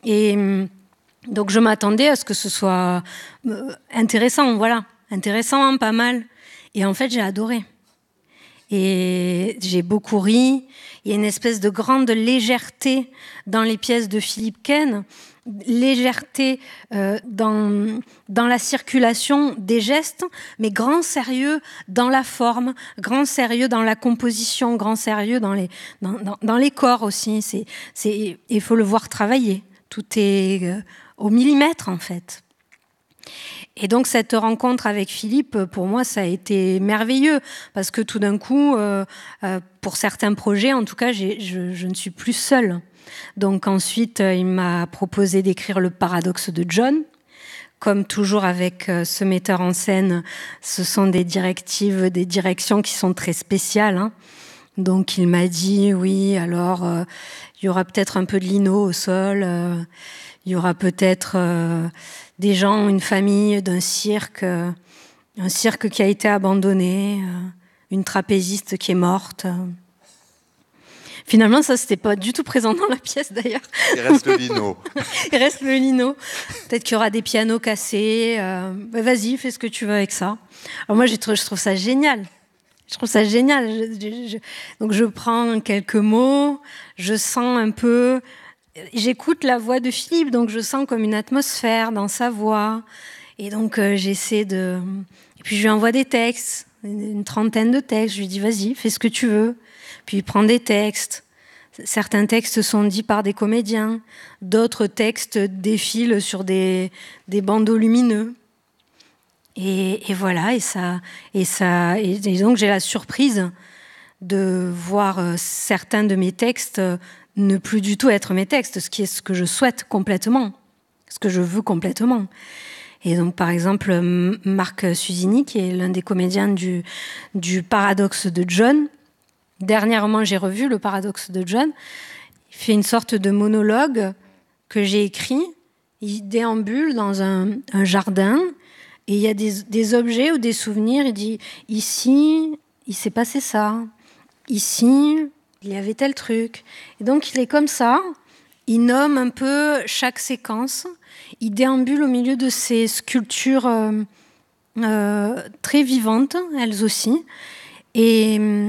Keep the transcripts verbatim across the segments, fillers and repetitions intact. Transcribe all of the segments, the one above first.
Et donc je m'attendais à ce que ce soit intéressant, voilà, intéressant, pas mal. Et en fait, j'ai adoré. Et j'ai beaucoup ri. Il y a une espèce de grande légèreté dans les pièces de Philippe Quesne, légèreté euh, dans, dans la circulation des gestes, mais grand sérieux dans la forme, grand sérieux dans la composition, grand sérieux dans les, dans, dans, dans les corps aussi. C'est, c'est, il faut le voir travailler. Tout est euh, au millimètre, en fait. Et donc cette rencontre avec Philippe, pour moi, ça a été merveilleux, parce que tout d'un coup, euh, euh, pour certains projets, en tout cas, j'ai, je, je ne suis plus seule. Donc ensuite, euh, il m'a proposé d'écrire Le Paradoxe de John. Comme toujours avec euh, ce metteur en scène, ce sont des directives, des directions qui sont très spéciales, hein. Donc il m'a dit, oui, alors, euh, il y aura peut-être un peu de lino au sol, euh, il y aura peut-être... Euh, des gens, une famille d'un cirque, euh, un cirque qui a été abandonné, euh, une trapéziste qui est morte. Finalement, ça, c'était pas du tout présent dans la pièce, d'ailleurs. Il reste le lino. Il reste le lino. Peut-être qu'il y aura des pianos cassés. Euh, bah, vas-y, fais ce que tu veux avec ça. Alors moi, je trouve, je trouve ça génial. Je trouve ça génial. Je, je, je... Donc, je prends quelques mots, je sens un peu... J'écoute la voix de Philippe, donc je sens comme une atmosphère dans sa voix. Et donc, euh, j'essaie de... Et puis, je lui envoie des textes, une trentaine de textes. Je lui dis, vas-y, fais ce que tu veux. Puis, il prend des textes. Certains textes sont dits par des comédiens. D'autres textes défilent sur des, des bandeaux lumineux. Et, et voilà, et, ça, et, ça, et donc, j'ai la surprise de voir certains de mes textes ne plus du tout être mes textes, ce qui est ce que je souhaite complètement, ce que je veux complètement. Et donc, par exemple, Marc Susini, qui est l'un des comédiens du, du Paradoxe de John, dernièrement, j'ai revu Le Paradoxe de John, il fait une sorte de monologue que j'ai écrit, il déambule dans un, un jardin, et il y a des, des objets ou des souvenirs, il dit, ici, il s'est passé ça, ici... il y avait tel truc. Et donc, il est comme ça. Il nomme un peu chaque séquence. Il déambule au milieu de ces sculptures euh, euh, très vivantes, elles aussi. Et euh,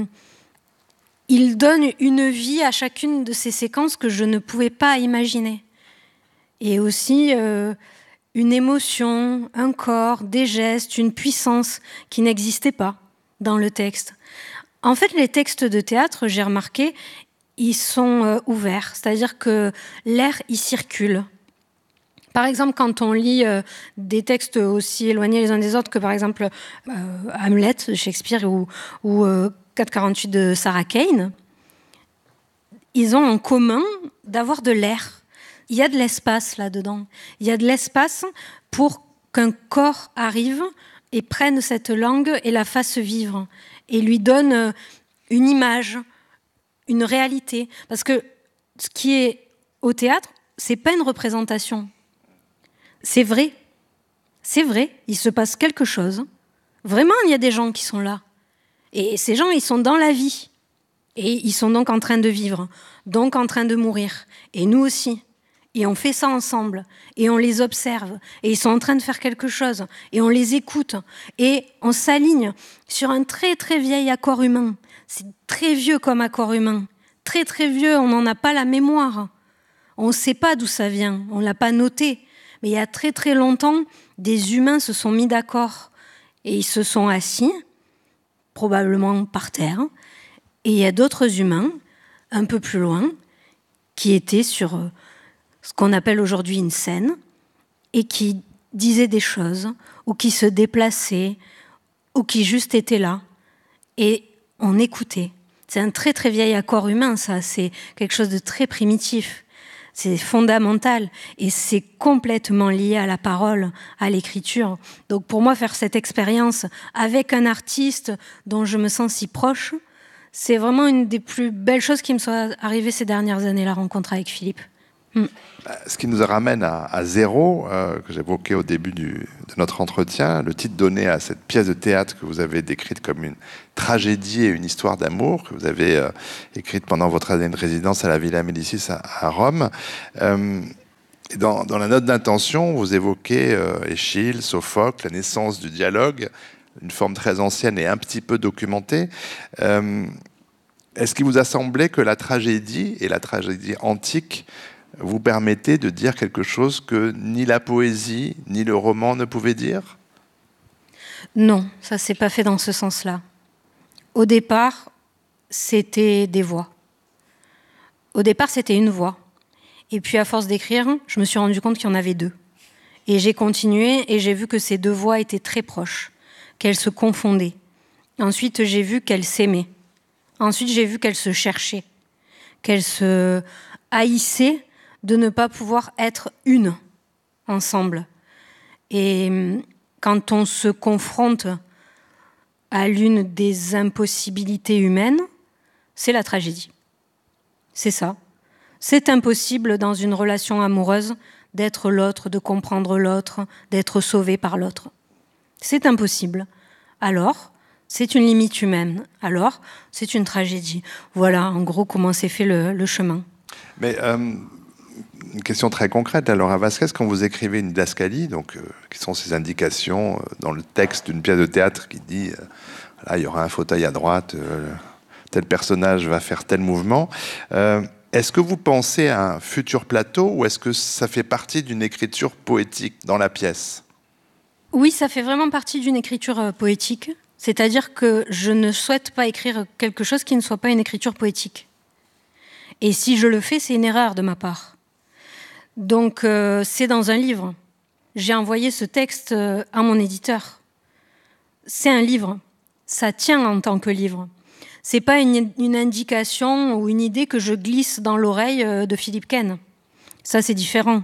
il donne une vie à chacune de ces séquences que je ne pouvais pas imaginer. Et aussi euh, une émotion, un corps, des gestes, une puissance qui n'existait pas dans le texte. En fait, les textes de théâtre, j'ai remarqué, ils sont euh, ouverts, c'est-à-dire que l'air y circule. Par exemple, quand on lit euh, des textes aussi éloignés les uns des autres que, par exemple, euh, Hamlet de Shakespeare ou, ou euh, quatre cent quarante-huit de Sarah Kane, ils ont en commun d'avoir de l'air. Il y a de l'espace là-dedans. Il y a de l'espace pour qu'un corps arrive et prenne cette langue et la fasse vivre. Et lui donne une image, une réalité. Parce que ce qui est au théâtre, c'est pas une représentation. C'est vrai. C'est vrai. Il se passe quelque chose. Vraiment, il y a des gens qui sont là. Et ces gens, ils sont dans la vie. Et ils sont donc en train de vivre, donc en train de mourir. Et nous aussi. Et on fait ça ensemble. Et on les observe. Et ils sont en train de faire quelque chose. Et on les écoute. Et on s'aligne sur un très très vieil accord humain. C'est très vieux comme accord humain. Très très vieux, on n'en a pas la mémoire. On ne sait pas d'où ça vient. On ne l'a pas noté. Mais il y a très très longtemps, des humains se sont mis d'accord. Et ils se sont assis, probablement par terre. Et il y a d'autres humains, un peu plus loin, qui étaient sur ce qu'on appelle aujourd'hui une scène, et qui disaient des choses, ou qui se déplaçaient, ou qui juste étaient là. Et on écoutait. C'est un très très vieil accord humain, ça. C'est quelque chose de très primitif. C'est fondamental. Et c'est complètement lié à la parole, à l'écriture. Donc pour moi, faire cette expérience avec un artiste dont je me sens si proche, c'est vraiment une des plus belles choses qui me soit arrivées ces dernières années, la rencontre avec Philippe. Mm. Ce qui nous ramène à, à Zéro, euh, que j'évoquais au début du, de notre entretien, le titre donné à cette pièce de théâtre que vous avez décrite comme une tragédie et une histoire d'amour, que vous avez euh, écrite pendant votre année de résidence à la Villa Médicis à, à Rome. Euh, Et dans, dans la note d'intention, vous évoquez euh, Échille, Sophocle, la naissance du dialogue, une forme très ancienne et un petit peu documentée. Euh, est-ce qu'il vous a semblé que la tragédie, et la tragédie antique, vous permettait de dire quelque chose que ni la poésie, ni le roman ne pouvaient dire ? Non, ça ne s'est pas fait dans ce sens-là. Au départ, c'était des voix. Au départ, c'était une voix. Et puis, à force d'écrire, je me suis rendu compte qu'il y en avait deux. Et j'ai continué et j'ai vu que ces deux voix étaient très proches, qu'elles se confondaient. Ensuite, j'ai vu qu'elles s'aimaient. Ensuite, j'ai vu qu'elles se cherchaient, qu'elles se haïssaient de ne pas pouvoir être une, ensemble. Et quand on se confronte à l'une des impossibilités humaines, c'est la tragédie. C'est ça. C'est impossible dans une relation amoureuse d'être l'autre, de comprendre l'autre, d'être sauvé par l'autre. C'est impossible. Alors, c'est une limite humaine. Alors, c'est une tragédie. Voilà, en gros, comment s'est fait le, le chemin. Mais euh, une question très concrète, Laura Vasquez, quand vous écrivez une didascalie, donc, euh, qui sont ces indications euh, dans le texte d'une pièce de théâtre qui dit euh, là, il y aura un fauteuil à droite, euh, tel personnage va faire tel mouvement, euh, est-ce que vous pensez à un futur plateau ou est-ce que ça fait partie d'une écriture poétique dans la pièce ? Oui, ça fait vraiment partie d'une écriture euh, poétique. C'est-à-dire que je ne souhaite pas écrire quelque chose qui ne soit pas une écriture poétique. Et si je le fais, c'est une erreur de ma part. Donc, euh, c'est dans un livre. J'ai envoyé ce texte euh, à mon éditeur. C'est un livre. Ça tient en tant que livre. C'est pas une, une indication ou une idée que je glisse dans l'oreille euh, de Philippe Ken. Ça, c'est différent.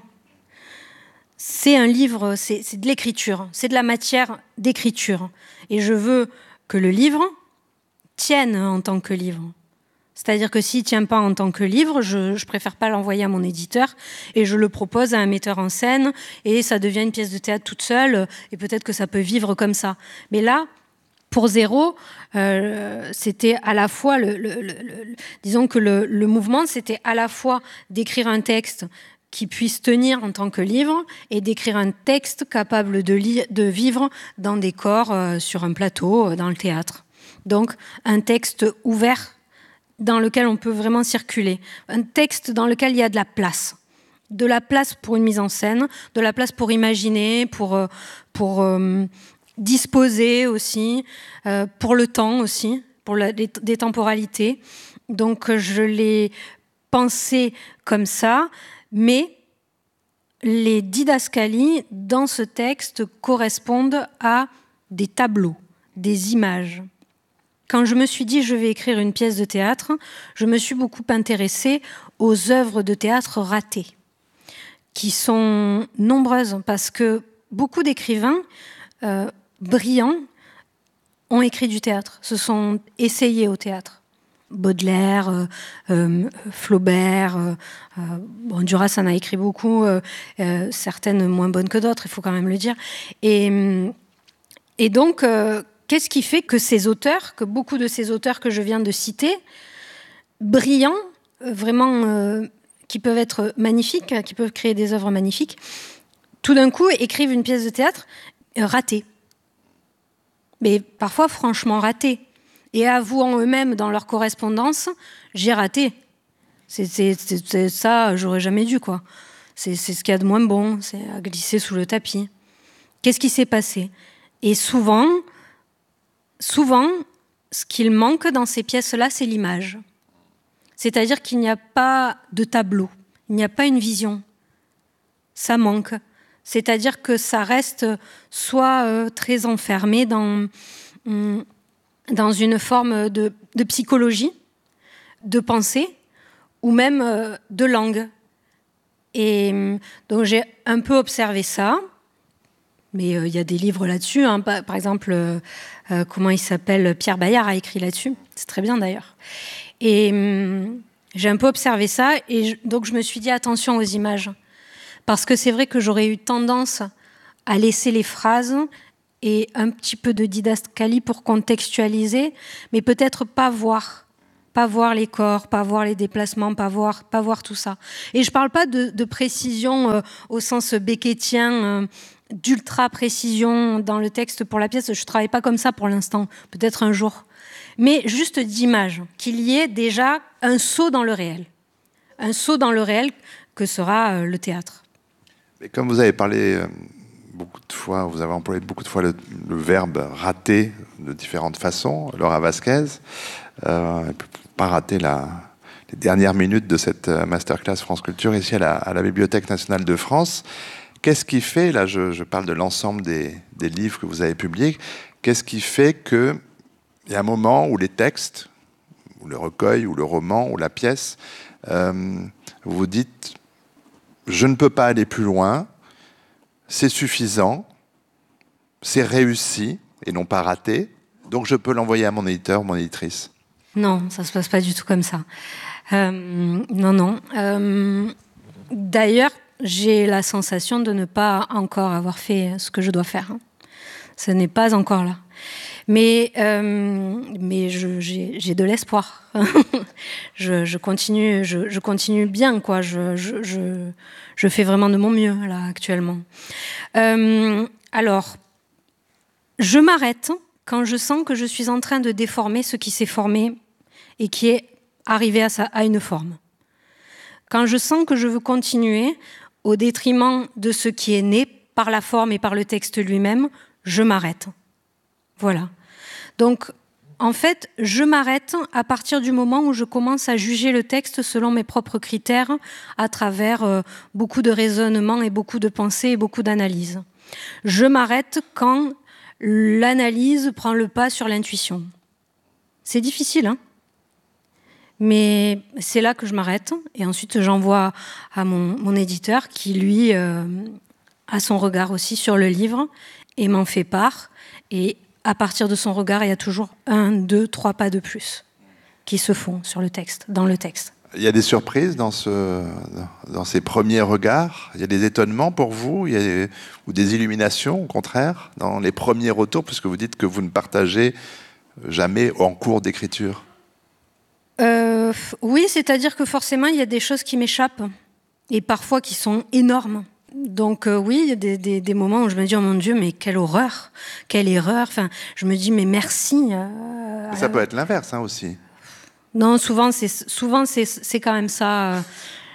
C'est un livre, c'est, c'est de l'écriture, c'est de la matière d'écriture. Et je veux que le livre tienne en tant que livre. C'est-à-dire que s'il ne tient pas en tant que livre, je ne préfère pas l'envoyer à mon éditeur et je le propose à un metteur en scène et ça devient une pièce de théâtre toute seule et peut-être que ça peut vivre comme ça. Mais là, pour Zéro, euh, c'était à la fois, le, le, le, le, disons que le, le mouvement, c'était à la fois d'écrire un texte qui puisse tenir en tant que livre et d'écrire un texte capable de, li- de vivre dans des corps, euh, sur un plateau, euh, dans le théâtre. Donc, un texte ouvert dans lequel on peut vraiment circuler. Un texte dans lequel il y a de la place. De la place pour une mise en scène, de la place pour imaginer, pour, euh, pour euh, disposer aussi, euh, pour le temps aussi, pour la, des, des temporalités. Donc, je l'ai pensé comme ça. Mais les didascalies, dans ce texte, correspondent à des tableaux, des images. Quand je me suis dit « je vais écrire une pièce de théâtre », je me suis beaucoup intéressée aux œuvres de théâtre ratées, qui sont nombreuses, parce que beaucoup d'écrivains euh, brillants ont écrit du théâtre, se sont essayés au théâtre. Baudelaire, euh, euh, Flaubert, euh, euh, bon, Duras en a écrit beaucoup, euh, euh, certaines moins bonnes que d'autres, il faut quand même le dire. Et, et donc, euh, qu'est-ce qui fait que ces auteurs, que beaucoup de ces auteurs que je viens de citer, brillants, vraiment, euh, qui peuvent être magnifiques, qui peuvent créer des œuvres magnifiques, tout d'un coup écrivent une pièce de théâtre euh, ratée. Mais parfois franchement ratée. Et avouant eux-mêmes dans leur correspondance, j'ai raté. C'est, c'est, c'est, c'est ça, j'aurais jamais dû, quoi. C'est, c'est ce qu'il y a de moins bon, c'est à glisser sous le tapis. Qu'est-ce qui s'est passé ? Et souvent, souvent, ce qu'il manque dans ces pièces-là, c'est l'image. C'est-à-dire qu'il n'y a pas de tableau, il n'y a pas une vision. Ça manque. C'est-à-dire que ça reste soit euh, très enfermé dans... Hum, dans une forme de, de psychologie, de pensée, ou même euh, de langue. Et donc j'ai un peu observé ça, mais il euh, y a des livres là-dessus. Hein, par, par exemple, euh, euh, comment il s'appelle ? Pierre Bayard a écrit là-dessus. C'est très bien d'ailleurs. Et euh, j'ai un peu observé ça, et je, donc je me suis dit attention aux images. Parce que c'est vrai que j'aurais eu tendance à laisser les phrases et un petit peu de didascalie pour contextualiser, mais peut-être pas voir pas voir les corps, pas voir les déplacements, pas voir, pas voir tout ça. Et je parle pas de, de précision euh, au sens beckettien, euh, d'ultra précision dans le texte pour la pièce. Je travaille pas comme ça pour l'instant, peut-être un jour. Mais juste d'image, qu'il y ait déjà un saut dans le réel. Un saut dans le réel que sera euh, le théâtre. Et comme vous avez parlé euh, beaucoup de fois, vous avez employé beaucoup de fois le, le verbe rater de différentes façons, Laura Vasquez, euh, pas rater la, les dernières minutes de cette masterclass France Culture ici à la, à la Bibliothèque nationale de France. Qu'est-ce qui fait, là je, je parle de l'ensemble des, des livres que vous avez publiés, qu'est-ce qui fait qu'il y a un moment où les textes, ou le recueil, ou le roman, ou la pièce, euh, vous vous dites « je ne peux pas aller plus loin, c'est suffisant, c'est réussi, et non pas raté, donc je peux l'envoyer à mon éditeur ou mon éditrice ». Non, ça se passe pas du tout comme ça. Euh, non, non. Euh, d'ailleurs, j'ai la sensation de ne pas encore avoir fait ce que je dois faire. Ce n'est pas encore là. Mais, euh, mais je, j'ai, j'ai de l'espoir. je, je, continue, je, je continue bien, quoi. Je, je, je, je fais vraiment de mon mieux, là, actuellement. Euh, alors, je m'arrête quand je sens que je suis en train de déformer ce qui s'est formé et qui est arrivé à, sa, à une forme. Quand je sens que je veux continuer au détriment de ce qui est né par la forme et par le texte lui-même, je m'arrête. Voilà. Donc, en fait, je m'arrête à partir du moment où je commence à juger le texte selon mes propres critères, à travers euh, beaucoup de raisonnements et beaucoup de pensées et beaucoup d'analyses. Je m'arrête quand l'analyse prend le pas sur l'intuition. C'est difficile, hein ? Mais c'est là que je m'arrête. Et ensuite, j'envoie à mon, mon éditeur qui, lui, euh, a son regard aussi sur le livre et m'en fait part. Et à partir de son regard, il y a toujours un, deux, trois pas de plus qui se font sur le texte, dans le texte. Il y a des surprises dans, ce, dans ces premiers regards. Il y a des étonnements pour vous, il y a des, ou des illuminations, au contraire, dans les premiers retours, puisque vous dites que vous ne partagez jamais en cours d'écriture. Euh, oui, c'est-à-dire que forcément, il y a des choses qui m'échappent, et parfois qui sont énormes. Donc euh, oui, il y a des, des, des moments où je me dis, oh mon Dieu, mais quelle horreur, quelle erreur. Enfin, je me dis, mais merci. Euh, mais ça peut être l'inverse, hein, aussi. Non, souvent, c'est, souvent c'est, c'est quand même ça.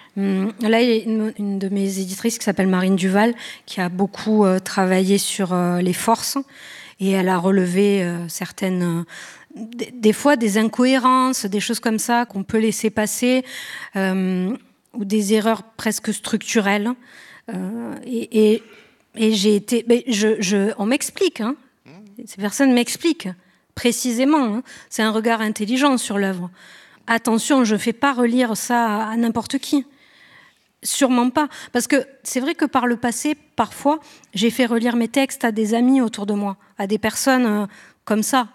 Là, il y a une, une de mes éditrices qui s'appelle Marine Duval, qui a beaucoup euh, travaillé sur euh, les forces, et elle a relevé euh, certaines... Euh, des, des fois, des incohérences, des choses comme ça qu'on peut laisser passer, euh, ou des erreurs presque structurelles. Euh, et, et, et j'ai été... Mais je, je, on m'explique, hein. Ces personnes m'expliquent. Précisément, hein. C'est un regard intelligent sur l'œuvre. Attention, je ne fais pas relire ça à n'importe qui. Sûrement pas. Parce que c'est vrai que par le passé, parfois, j'ai fait relire mes textes à des amis autour de moi, à des personnes euh, comme ça.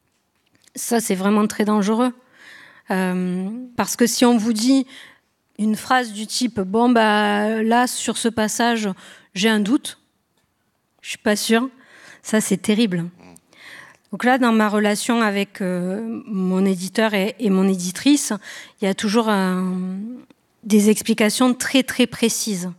Ça, c'est vraiment très dangereux. Euh, parce que si on vous dit une phrase du type « Bon, bah, là, sur ce passage, j'ai un doute, je ne suis pas sûre », ça, c'est terrible. Donc là, dans ma relation avec euh, mon éditeur et, et mon éditrice, il y a toujours un, des explications très, très précises.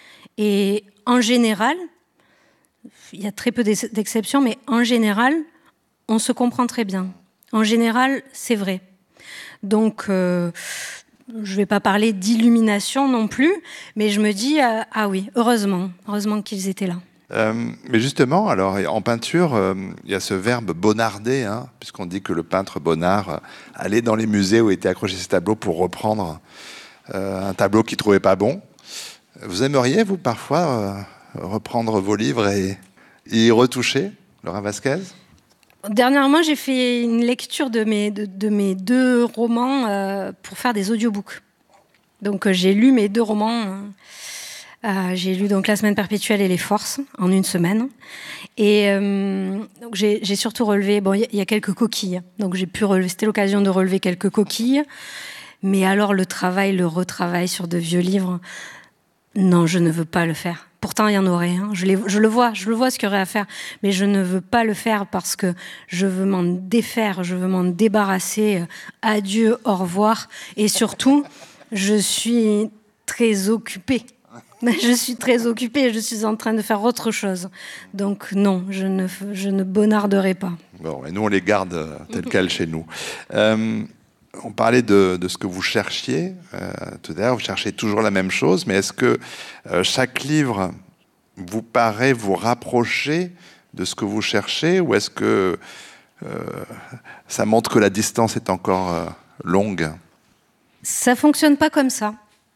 Et en général, il y a très peu d'exceptions, mais en général, on se comprend très bien. En général, c'est vrai. Donc, euh, je ne vais pas parler d'illumination non plus, mais je me dis, euh, ah oui, heureusement, heureusement qu'ils étaient là. Euh, mais justement, alors en peinture, euh, il y a ce verbe bonarder, hein, puisqu'on dit que le peintre Bonnard euh, allait dans les musées où étaient accrochés ces tableaux pour reprendre euh, un tableau qu'il ne trouvait pas bon. Vous aimeriez, vous, parfois, euh, reprendre vos livres et, et y retoucher, Laura Vasquez ? Dernièrement, j'ai fait une lecture de mes, de, de mes deux romans euh, pour faire des audiobooks. Donc, euh, j'ai lu mes deux romans... Euh, Euh, j'ai lu donc La Semaine perpétuelle et Les Forces en une semaine. Et euh, donc j'ai, j'ai surtout relevé... Bon, il y, y a quelques coquilles. Donc j'ai pu relever... C'était l'occasion de relever quelques coquilles. Mais alors, le travail, le retravail sur de vieux livres, Non, je ne veux pas le faire. Pourtant, il y en aurait. Hein. Je, les, je le vois, je le vois ce qu'il y aurait à faire. Mais je ne veux pas le faire parce que je veux m'en défaire, je veux m'en débarrasser. Adieu, au revoir. Et surtout, je suis très occupée. Je suis très occupée, je suis en train de faire autre chose. Donc non, je ne, je ne bonarderai pas. Bon, et nous, on les garde euh, telles quelles chez nous. Euh, on parlait de, de ce que vous cherchiez euh, tout à l'heure. Vous cherchez toujours la même chose, mais est-ce que euh, chaque livre vous paraît vous rapprocher de ce que vous cherchez, ou est-ce que euh, ça montre que la distance est encore euh, longue? Ça fonctionne pas comme ça.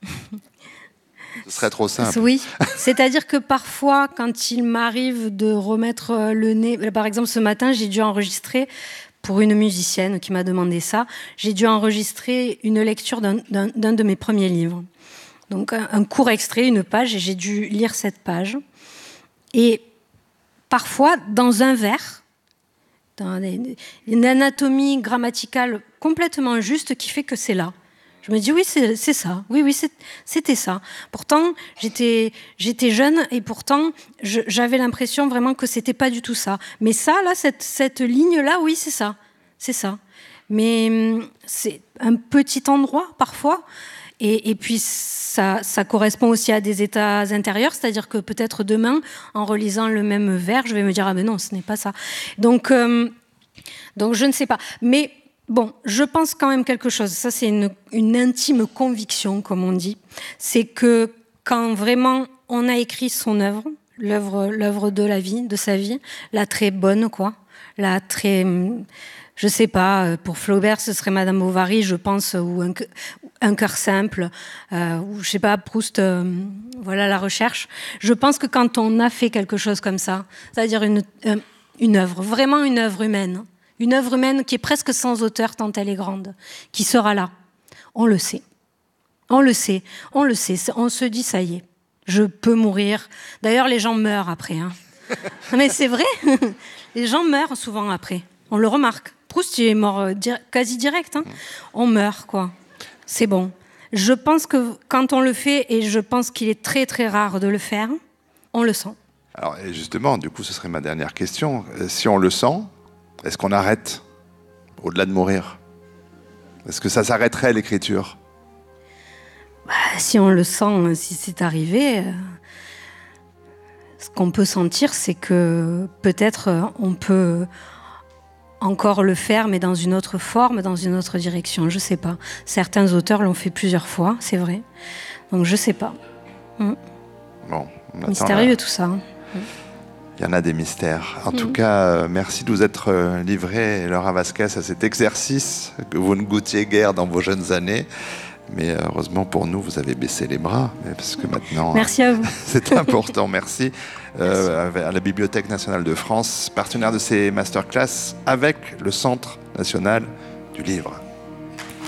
Ce serait trop simple. Oui, c'est-à-dire que parfois, quand il m'arrive de remettre le nez... Par exemple, ce matin, j'ai dû enregistrer, pour une musicienne qui m'a demandé ça, j'ai dû enregistrer une lecture d'un, d'un, d'un de mes premiers livres. Donc, un, un court extrait, une page, et j'ai dû lire cette page. Et parfois, dans un vers, dans une anatomie grammaticale complètement juste qui fait que c'est là. Je me dis, oui, c'est, c'est ça. Oui, oui, c'est, c'était ça. Pourtant, j'étais, j'étais jeune et pourtant, je, j'avais l'impression vraiment que c'était pas du tout ça. Mais ça, là, cette, cette ligne-là, oui, c'est ça. C'est ça. Mais c'est un petit endroit, parfois. Et, et puis, ça, ça correspond aussi à des états intérieurs. C'est-à-dire que peut-être demain, en relisant le même vers, je vais me dire, ah ben non, ce n'est pas ça. Donc, euh, donc je ne sais pas. Mais... Bon, je pense quand même quelque chose, ça c'est une, une intime conviction, comme on dit, c'est que quand vraiment on a écrit son œuvre, l'œuvre, l'œuvre de la vie, de sa vie, la très bonne, quoi, la très, je sais pas, pour Flaubert ce serait Madame Bovary, je pense, ou un, un cœur simple, euh, ou je sais pas, Proust, euh, voilà la recherche. Je pense que quand on a fait quelque chose comme ça, c'est-à-dire une, une œuvre, vraiment une œuvre humaine, une œuvre humaine qui est presque sans auteur tant elle est grande, qui sera là. On le sait. On le sait. On le sait. On se dit, ça y est, je peux mourir. D'ailleurs, les gens meurent après. Hein. Mais c'est vrai. Les gens meurent souvent après. On le remarque. Proust, il est mort di- quasi direct. Hein. On meurt, quoi. C'est bon. Je pense que quand on le fait, et je pense qu'il est très, très rare de le faire, on le sent. Alors, et justement, du coup, ce serait ma dernière question. Si on le sent, est-ce qu'on arrête au-delà de mourir? Est-ce que ça s'arrêterait, l'écriture? Bah, si on le sent, si c'est arrivé, euh, ce qu'on peut sentir, c'est que peut-être euh, on peut encore le faire, mais dans une autre forme, dans une autre direction. Je ne sais pas. Certains auteurs l'ont fait plusieurs fois, c'est vrai. Donc je ne sais pas. Hum. Bon, on mystérieux la... tout ça. Hum. Il y en a des mystères. En mmh. tout cas, euh, merci de vous être euh, livré, Laura Vazquez, à cet exercice que vous ne goûtiez guère dans vos jeunes années. Mais euh, heureusement pour nous, vous avez baissé les bras, parce que maintenant... Merci à vous. C'est important, merci. Euh, merci. À la Bibliothèque nationale de France, partenaire de ces masterclass avec le Centre national du livre.